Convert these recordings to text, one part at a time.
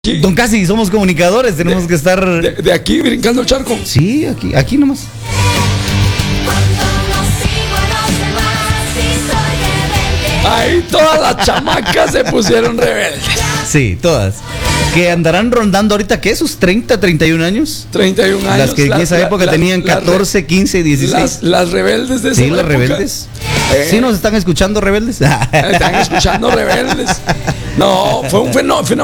Don Casi, somos comunicadores, tenemos que estar... De aquí, brincando el charco. Sí, aquí nomás. Ahí todas las chamacas se pusieron rebeldes. Sí, todas. Que andarán rondando ahorita, ¿qué? ¿Sus 30, 31 años? 31 años. Las que en esa época tenían 14, 15, 16. Las rebeldes de esa época. Sí, las rebeldes. ¿Sí nos están escuchando, rebeldes? Están escuchando rebeldes. No, fue un fenómeno.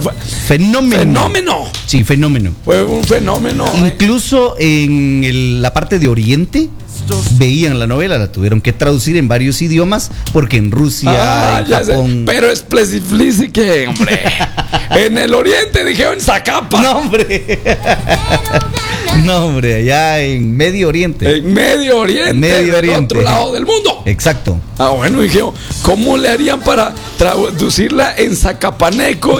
Sí, fenómeno. Fue un fenómeno. Incluso en la parte de Oriente veían la novela, la tuvieron que traducir en varios idiomas porque en Rusia, en Japón. Pero que, hombre. En el Oriente dijeron Zacapa. No, hombre. No, hombre, allá en Medio Oriente. En Medio Oriente. Del otro lado del mundo. Exacto. Bueno, dije, ¿cómo le harían para traducirla en zacapaneco?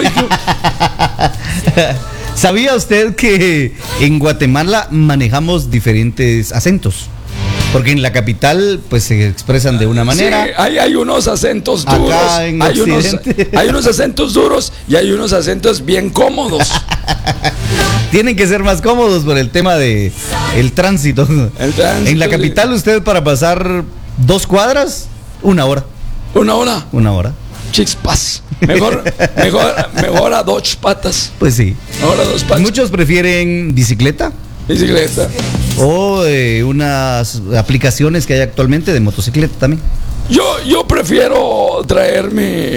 ¿Sabía usted que en Guatemala manejamos diferentes acentos? Porque en la capital pues se expresan de una manera. Sí, hay unos acentos duros. Acá en Occidente. Hay unos acentos duros y hay unos acentos bien cómodos. Tienen que ser más cómodos por el tema de el tránsito. En la capital usted para pasar 2 cuadras, 1 hora. 1 hora. 1 hora. Chispas. Mejor a 2 patas. Pues sí. Ahora 2 patas. Muchos prefieren bicicleta. O unas aplicaciones que hay actualmente de motocicleta también. Yo prefiero traer mi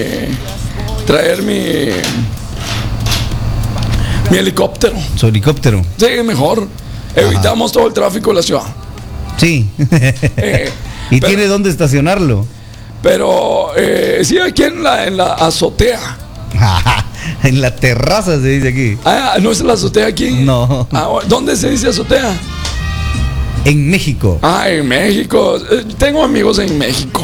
helicóptero. Su helicóptero. Sí, mejor. Evitamos todo el tráfico de la ciudad. Sí. ¿Y tiene dónde estacionarlo? Pero sí, aquí en la azotea. En la terraza se dice aquí. ¿No es la azotea aquí? No. ¿Dónde se dice azotea? En México. En México. Tengo amigos en México.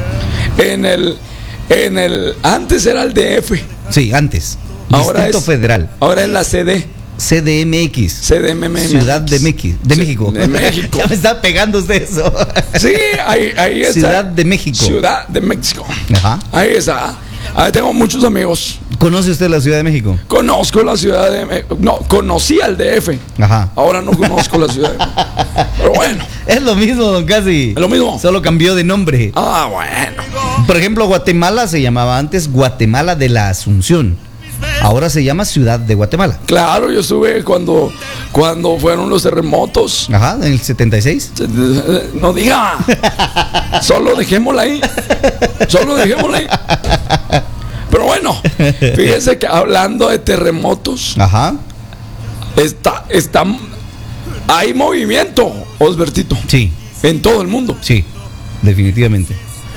Antes era el DF. Sí, antes. Ahora Distrito Federal. Ahora es la CD. CDMX. Ciudad de México. De México. Ya me está pegando usted eso. Sí, ahí está. Ciudad de México. Ciudad de México. Ajá. Ahí está. Ahí tengo muchos amigos. ¿Conoce usted la Ciudad de México? Conozco la Ciudad de México. No, conocí al DF. Ajá. Ahora no conozco la Ciudad de México. Pero bueno. Es lo mismo, don Casi. Es lo mismo. Solo cambió de nombre. Bueno. Por ejemplo, Guatemala se llamaba antes Guatemala de la Asunción. Ahora se llama Ciudad de Guatemala. Claro, yo estuve cuando fueron los terremotos. Ajá, en el 76. No diga. Solo dejémosla ahí. Pero bueno, fíjese que hablando de terremotos. Ajá. Hay movimiento, Osbertito. Sí. En todo el mundo. Sí, definitivamente.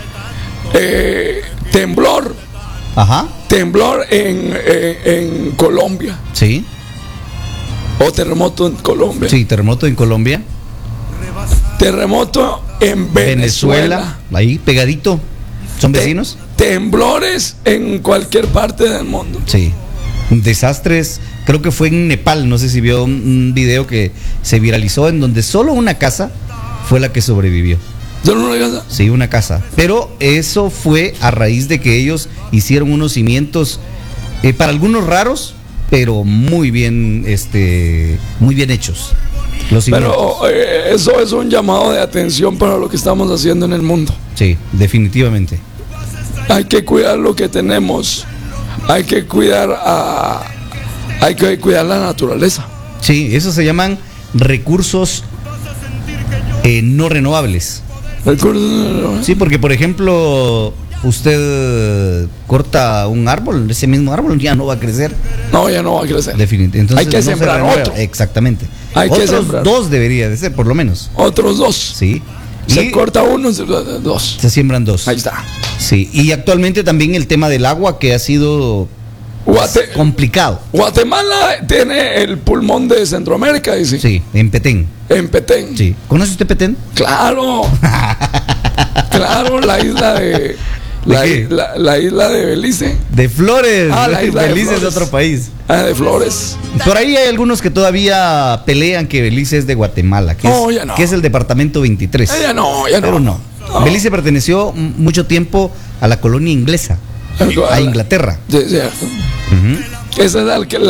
Temblor. Ajá. Temblor en Colombia. Sí. O terremoto en Colombia. Sí, terremoto en Colombia. Terremoto en Venezuela. Ahí, pegadito. ¿Son vecinos? Temblores en cualquier parte del mundo. Sí. Desastres. Creo que fue en Nepal. No sé si vio un video que se viralizó en donde solo una casa fue la que sobrevivió. ¿Solo una casa? Sí, una casa. Pero eso fue a raíz de que ellos hicieron unos cimientos para algunos raros, pero muy bien hechos. Pero eso es un llamado de atención para lo que estamos haciendo en el mundo. Sí, definitivamente. Hay que cuidar lo que tenemos. Hay que cuidar la naturaleza. Sí, eso se llaman recursos no renovables. Sí, porque por ejemplo, usted corta un árbol, ese mismo árbol ya no va a crecer. No, ya no va a crecer. Definitivamente. Entonces, hay que sembrar otro. Exactamente. Otros 2 debería de ser, por lo menos. Otros 2. Sí. Se corta uno, 2. Se siembran 2. Ahí está. Sí. Y actualmente también el tema del agua que ha sido complicado. Guatemala tiene el pulmón de Centroamérica, dice. Sí, en Petén. Sí. ¿Conoce usted Petén? Claro. Claro, la isla de la isla de Belice. De Flores. La isla Belice de Flores. Es otro país. De Flores. Por ahí hay algunos que todavía pelean que Belice es de Guatemala, que es el departamento 23. Ya no. Pero no. Belice perteneció mucho tiempo a la colonia inglesa, a Inglaterra. Sí. Esa es